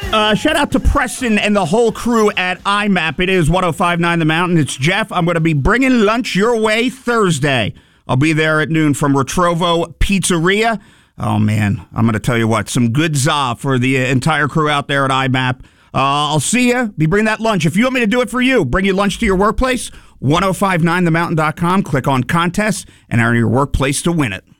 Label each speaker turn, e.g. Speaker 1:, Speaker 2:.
Speaker 1: Shout out to Preston and the whole crew at IMAP. It is 105.9 The Mountain. It's Jeff. I'm going to be bringing lunch your way Thursday. I'll be there at noon from Retrovo Pizzeria. Oh, man, I'm going to tell you what, some good za for the entire crew out there at IMAP. I'll see you. Be bringing that lunch. If you want me to do it for you, bring you lunch to your workplace, 1059themountain.com. Click on contests and earn your workplace to win it.